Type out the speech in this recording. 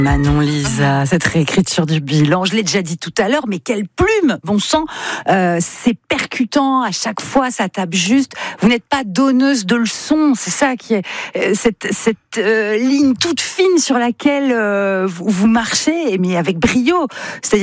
Manon Lisa, cette réécriture du bilan, je l'ai déjà dit tout à l'heure, mais quelle plume, bon sang, c'est percutant, à chaque fois ça tape juste, vous n'êtes pas donneuse de leçons, c'est ça qui est cette ligne toute fine sur laquelle vous marchez, mais avec brio, c'est-à-dire